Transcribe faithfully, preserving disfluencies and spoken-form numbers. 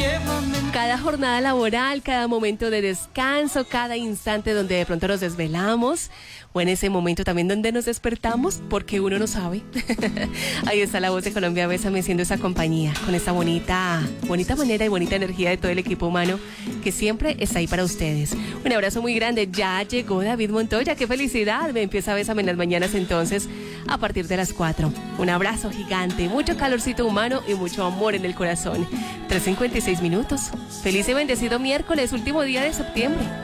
Cada jornada laboral, cada momento de descanso, cada instante donde de pronto nos desvelamos, o en ese momento también donde nos despertamos, porque uno no sabe. Ahí está la voz de Colombia Bésame siendo esa compañía, con esta bonita, bonita manera y bonita energía de todo el equipo humano que siempre está ahí para ustedes. Un abrazo muy grande. Ya llegó David Montoya, qué felicidad. Me empieza a Bésame en las mañanas entonces a partir de las cuatro. Un abrazo gigante, mucho calorcito humano y mucho amor en el corazón. tres cincuenta y seis minutos. Feliz y bendecido miércoles, último día de septiembre.